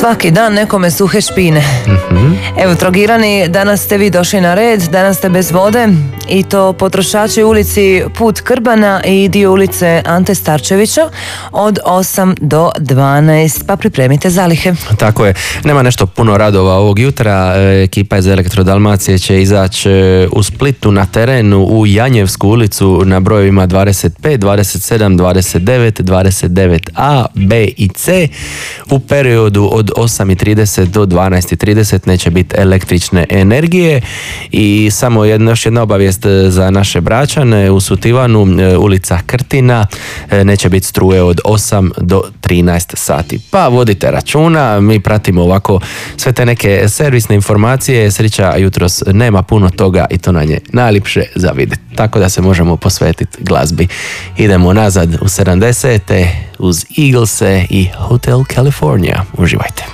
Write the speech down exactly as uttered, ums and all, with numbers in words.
svaki dan nekome suhe špine. Mm-hmm. Evo, Trogirani, danas ste vi došli na red, danas ste bez vode i to potrošači u ulici Put Krbana i dio ulice Ante Starčevića od osam do dvanaest, pa pripremite zalihe. Tako je, nema nešto puno radova ovog jutra. Ekipa iz Elektrodalmacije će izaći u Splitu na terenu u Janjevsku ulicu na brojevima dvadeset pet, dvadeset sedam, dvadeset devet, dvadeset devet A, B i C. U periodu od osam i trideset do dvanaest i trideset neće biti električne energije. I samo jedna, još jedna obavijest za naše Bračane. U Sutivanu, ulica Krtina, neće biti struje od osam do trinaest sati. Pa vodite računa, mi pratimo ovako sve te neke servisne informacije. Srića jutros nema puno toga i to nam je najljepše za vidjeti. Tako da se možemo posvetiti glazbi. Idemo nazad u sedamdesete uz Eaglese i Hotel California. Uživajte.